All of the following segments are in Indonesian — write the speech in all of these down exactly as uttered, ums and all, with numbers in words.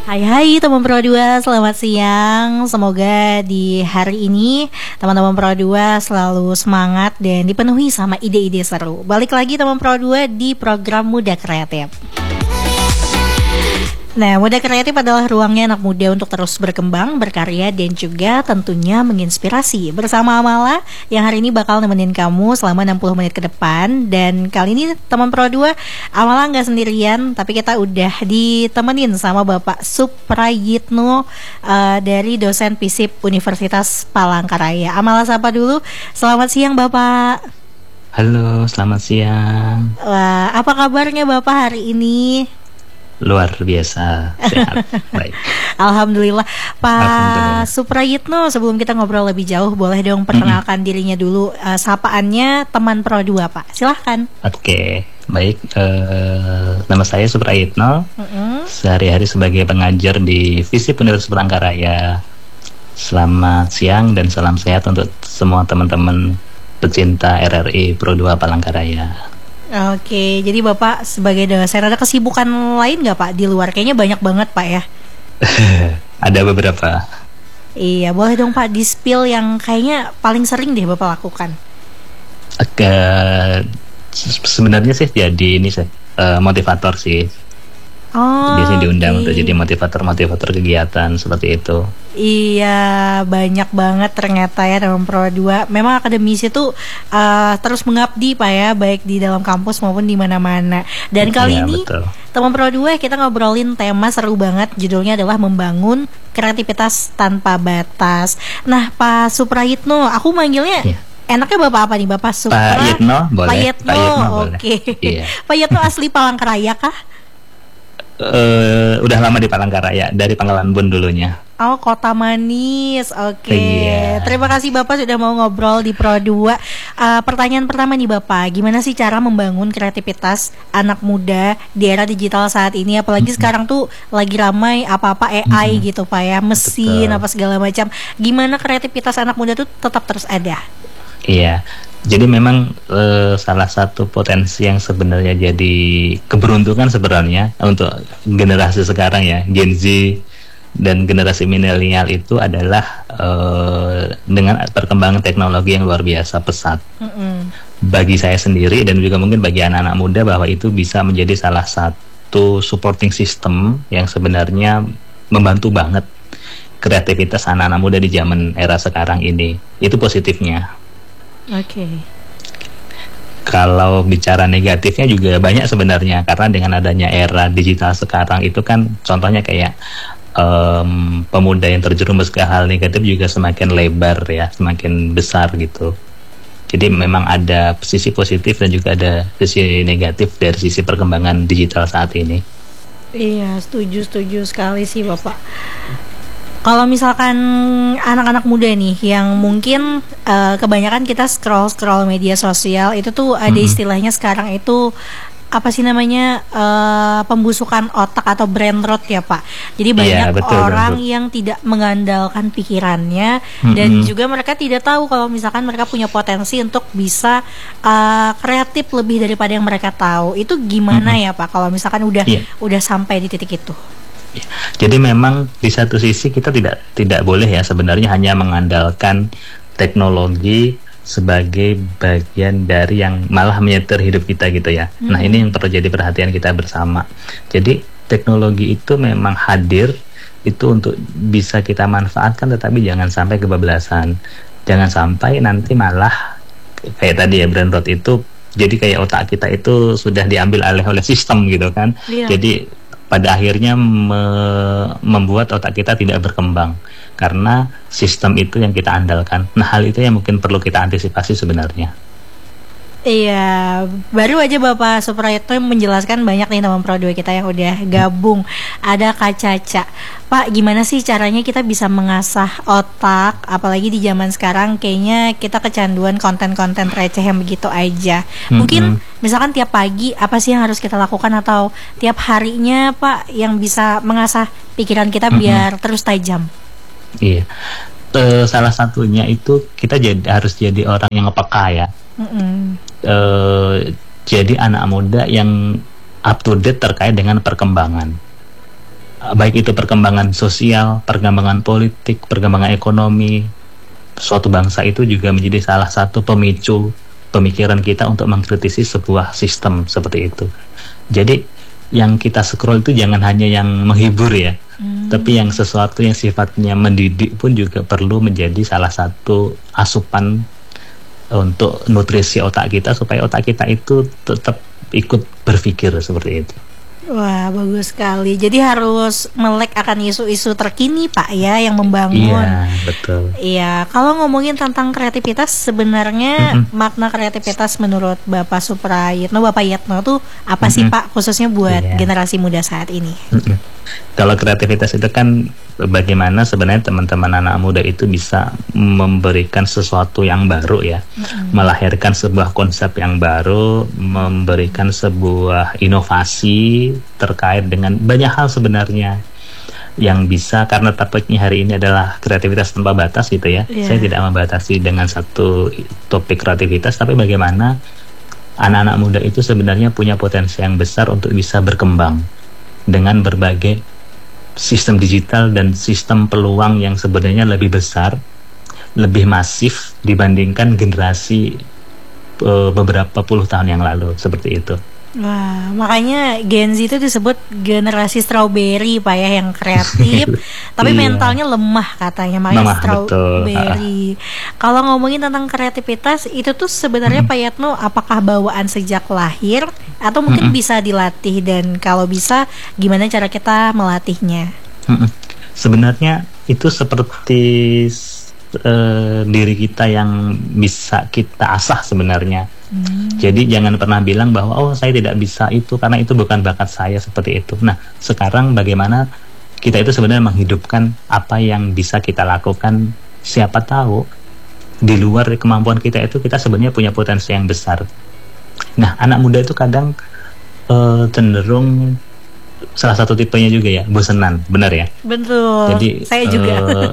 Hai hai teman Pro dua, selamat siang. Semoga di hari ini teman-teman Pro dua selalu semangat dan dipenuhi sama ide-ide seru. Balik lagi teman Pro dua di program Muda Kreatif. Nah, Muda Kreatif adalah ruangnya anak muda untuk terus berkembang, berkarya, dan juga tentunya menginspirasi. Bersama Amala yang hari ini bakal nemenin kamu selama enam puluh menit ke depan. Dan kali ini teman Pro dua, Amala nggak sendirian, tapi kita udah ditemenin sama Bapak Suprayitno uh, dari dosen FISIP Universitas Palangkaraya. Amala sapa dulu, selamat siang Bapak. Halo, selamat siang. Wah, apa kabarnya Bapak hari ini? Luar biasa, sehat, baik. Alhamdulillah. Pak Suprayitno, sebelum kita ngobrol lebih jauh, boleh dong perkenalkan mm-hmm. dirinya dulu, uh, sapaannya teman Pro dua, Pak. Silahkan. Oke, baik. Uh, nama saya Suprayitno. Mm-hmm. Sehari-hari sebagai pengajar di FISIP Universitas Palangkaraya. Selamat siang dan salam sehat untuk semua teman-teman pecinta R R I Pro dua Palangkaraya. Oke, jadi Bapak sebagai dosen ada kesibukan lain nggak Pak di luar? Kayaknya banyak banget Pak ya. Ada beberapa. Iya, boleh dong Pak di-spill yang kayaknya paling sering deh Bapak lakukan. Oke, sebenarnya sih jadi ini sih uh, motivator sih. Oh, biasanya diundang okay. untuk jadi motivator-motivator kegiatan seperti itu. Iya, banyak banget ternyata ya dalam Pro dua. Memang akademisi itu uh, terus mengabdi Pak ya, baik di dalam kampus maupun di mana-mana. Dan kali ya, ini betul. Teman Pro dua kita ngobrolin tema seru banget, judulnya adalah membangun kreativitas tanpa batas. Nah, Pak Suprayitno, aku manggilnya ya. Enaknya Bapak apa nih? Bapak Supra? Pak Yitno, boleh. Pak Yitno, oke. Okay. Iya. Pak Yitno asli Palangkaraya kah? Uh, udah lama di Palangkaraya, dari Pangkalan Bun dulunya. Oh, Kota Manis, oke. Okay. Iya. Terima kasih Bapak sudah mau ngobrol di Pro dua. Uh, pertanyaan pertama nih Bapak, gimana sih cara membangun kreativitas anak muda di era digital saat ini? Apalagi mm-hmm. sekarang tuh lagi ramai apa-apa A I mm-hmm. gitu Pak ya, mesin Betul. Apa segala macam. Gimana kreativitas anak muda tuh tetap terus ada? Iya. Jadi memang e, salah satu potensi yang sebenarnya jadi keberuntungan sebenarnya untuk generasi sekarang ya, Gen Z dan generasi milenial itu adalah e, dengan perkembangan teknologi yang luar biasa pesat. Mm-hmm. Bagi saya sendiri dan juga mungkin bagi anak-anak muda bahwa itu bisa menjadi salah satu supporting system yang sebenarnya membantu banget kreativitas anak-anak muda di zaman era sekarang ini. Itu positifnya. Oke. Okay. Kalau bicara negatifnya juga banyak sebenarnya, karena dengan adanya era digital sekarang itu kan contohnya kayak um, pemuda yang terjerumus ke hal negatif juga semakin lebar ya, semakin besar gitu. Jadi memang ada sisi positif dan juga ada sisi negatif dari sisi perkembangan digital saat ini. Iya, setuju setuju sekali sih Bapak. Kalau misalkan anak-anak muda nih yang mungkin uh, kebanyakan kita scroll-scroll media sosial, itu tuh ada mm-hmm. istilahnya sekarang itu apa sih namanya uh, pembusukan otak atau brain rot ya Pak. Jadi banyak yeah, betul, orang betul. yang tidak mengandalkan pikirannya mm-hmm. dan juga mereka tidak tahu kalau misalkan mereka punya potensi untuk bisa uh, kreatif lebih daripada yang mereka tahu. Itu gimana mm-hmm. ya Pak kalau misalkan udah yeah. udah sampai di titik itu? Jadi memang di satu sisi kita tidak tidak boleh ya sebenarnya hanya mengandalkan teknologi sebagai bagian dari yang malah menyetir hidup kita gitu ya. Hmm. Nah ini yang perlu jadi perhatian kita bersama. Jadi teknologi itu memang hadir itu untuk bisa kita manfaatkan, tetapi jangan sampai kebablasan. Jangan sampai nanti malah kayak tadi ya brain rot itu jadi kayak otak kita itu sudah diambil alih oleh sistem gitu kan. Yeah. Jadi pada akhirnya me- membuat otak kita tidak berkembang karena sistem itu yang kita andalkan. Nah hal itu yang mungkin perlu kita antisipasi sebenarnya. Iya, baru aja Bapak Suprayitno menjelaskan banyak nih teman Pro dua kita yang udah gabung. Ada Kak Caca. Pak, gimana sih caranya kita bisa mengasah otak, apalagi di zaman sekarang kayaknya kita kecanduan konten-konten receh yang begitu aja. Mungkin mm-hmm. misalkan tiap pagi apa sih yang harus kita lakukan, atau tiap harinya Pak yang bisa mengasah pikiran kita mm-hmm. biar terus tajam? Iya, e, salah satunya itu kita jadi harus jadi orang yang peka ya. Mm-hmm. Uh, jadi anak muda yang up to date terkait dengan perkembangan. baik itu perkembangan sosial, perkembangan politik, perkembangan ekonomi suatu bangsa, itu juga menjadi salah satu pemicu pemikiran kita untuk mengkritisi sebuah sistem seperti itu. Jadi yang kita scroll itu jangan hanya yang menghibur ya, hmm. tapi yang sesuatu yang sifatnya mendidik pun juga perlu menjadi salah satu asupan untuk nutrisi otak kita, supaya otak kita itu tetap ikut berpikir seperti itu. Wah, bagus sekali. Jadi harus melek akan isu-isu terkini Pak ya, yang membangun. Iya, betul. Iya, kalau ngomongin tentang kreativitas, sebenarnya mm-hmm. makna kreativitas menurut Bapak Suprayitno, Bapak Yatno tuh apa mm-hmm. sih Pak, khususnya buat yeah. generasi muda saat ini? Mm-hmm. Kalau kreativitas itu kan bagaimana sebenarnya teman-teman anak muda itu bisa memberikan sesuatu yang baru ya, mm-hmm. melahirkan sebuah konsep yang baru, memberikan sebuah inovasi terkait dengan banyak hal sebenarnya yang bisa, karena topiknya hari ini adalah kreativitas tanpa batas gitu ya. Yeah. Saya tidak membatasi dengan satu topik kreativitas, tapi bagaimana anak-anak muda itu sebenarnya punya potensi yang besar untuk bisa berkembang dengan berbagai sistem digital dan sistem peluang yang sebenarnya lebih besar, lebih masif dibandingkan generasi uh, beberapa puluh tahun yang lalu, seperti itu. Wah, makanya Gen Z itu disebut generasi strawberry Pak ya, yang kreatif tapi iya. mentalnya lemah katanya, makanya strawberry. Kalau ngomongin tentang kreativitas itu tuh sebenarnya hmm. Pak Yatno, apakah bawaan sejak lahir atau mungkin hmm. bisa dilatih, dan kalau bisa gimana cara kita melatihnya? Hmm. Sebenarnya itu seperti uh, diri kita yang bisa kita asah sebenarnya. Hmm. Jadi jangan pernah bilang bahwa oh saya tidak bisa itu karena itu bukan bakat saya, seperti itu. Nah, sekarang bagaimana kita itu sebenarnya menghidupkan apa yang bisa kita lakukan. Siapa tahu di luar kemampuan kita itu kita sebenarnya punya potensi yang besar. Nah, anak muda itu kadang uh, cenderung salah satu tipenya juga ya, bosenan, benar ya? Betul. Jadi saya juga uh,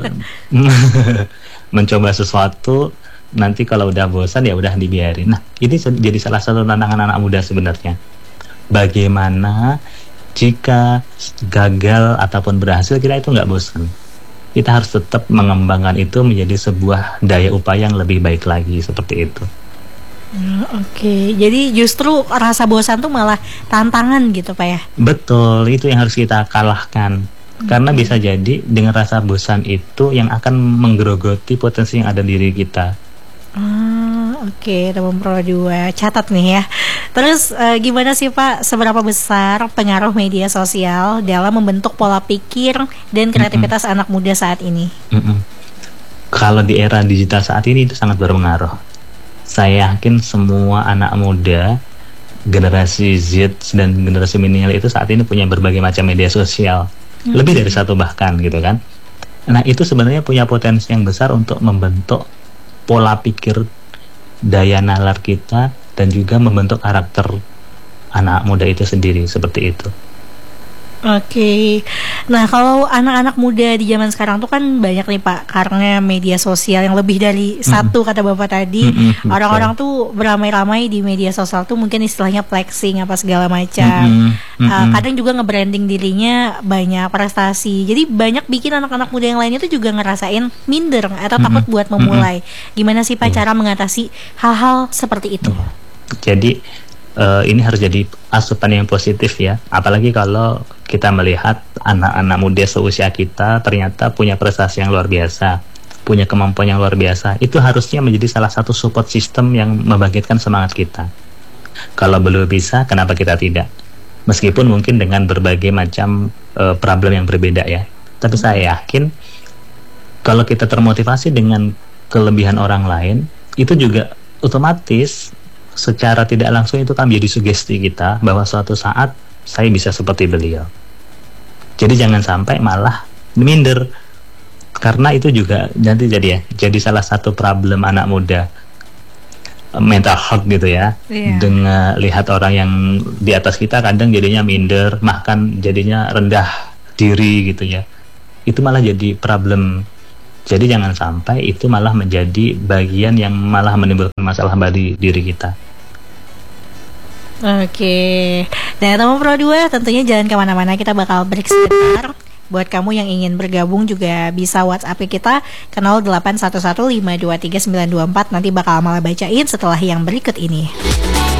mencoba sesuatu, nanti kalau udah bosan ya udah dibiarin. Nah, ini jadi salah satu tantangan anak muda sebenarnya. Bagaimana jika gagal ataupun berhasil, kita itu nggak bosan. Kita harus tetap mengembangkan itu menjadi sebuah daya upaya yang lebih baik lagi, seperti itu. Hmm, Oke, okay. Jadi justru rasa bosan tuh malah tantangan gitu Pak ya? Betul, itu yang harus kita kalahkan. Hmm. Karena bisa jadi dengan rasa bosan itu yang akan menggerogoti potensi yang ada di diri kita. Ah, oke, okay. Teman Pro dua, catat nih ya. Terus uh, gimana sih Pak, seberapa besar pengaruh media sosial dalam membentuk pola pikir dan kreativitas mm-mm. anak muda saat ini? Mm-mm. Kalau di era digital saat ini itu sangat berpengaruh. Saya yakin semua anak muda generasi Z dan generasi milenial itu saat ini punya berbagai macam media sosial, mm-hmm. lebih dari satu bahkan gitu kan. Nah, itu sebenarnya punya potensi yang besar untuk membentuk pola pikir, daya nalar kita, dan juga membentuk karakter anak muda itu sendiri, seperti itu. Oke, nah kalau anak-anak muda di zaman sekarang tuh kan banyak nih Pak, karena media sosial yang lebih dari mm-hmm. satu kata Bapak tadi, mm-hmm. orang-orang tuh beramai-ramai di media sosial tuh mungkin istilahnya flexing apa segala macam, mm-hmm. uh, kadang juga nge-branding dirinya banyak prestasi, jadi banyak bikin anak-anak muda yang lainnya tuh juga ngerasain minder atau takut mm-hmm. buat memulai. Gimana sih Pak mm-hmm. cara mengatasi hal-hal seperti itu? Jadi Uh, ini harus jadi asupan yang positif ya, apalagi kalau kita melihat anak-anak muda seusia kita ternyata punya prestasi yang luar biasa, punya kemampuan yang luar biasa. Itu harusnya menjadi salah satu support system yang membangkitkan semangat kita. Kalau belum bisa, kenapa kita tidak? Meskipun mungkin dengan berbagai macam uh, problem yang berbeda ya, tapi saya yakin kalau kita termotivasi dengan kelebihan orang lain, itu juga otomatis secara tidak langsung itu kan menjadi sugesti kita bahwa suatu saat saya bisa seperti beliau. Jadi jangan sampai malah minder, karena itu juga nanti jadi ya jadi salah satu problem anak muda, mental health gitu ya. Yeah. Dengan lihat orang yang di atas kita kadang jadinya minder, bahkan jadinya rendah diri gitu ya. Itu malah jadi problem. Jadi jangan sampai itu malah menjadi bagian yang malah menimbulkan masalah bagi diri kita. Oke. Dan teman Pro dua tentunya jangan kemana-mana, kita bakal break sebentar. Buat kamu yang ingin bergabung juga bisa WhatsApp kita ke nol delapan satu satu lima dua tiga sembilan dua empat. Nanti bakal malah bacain setelah yang berikut ini.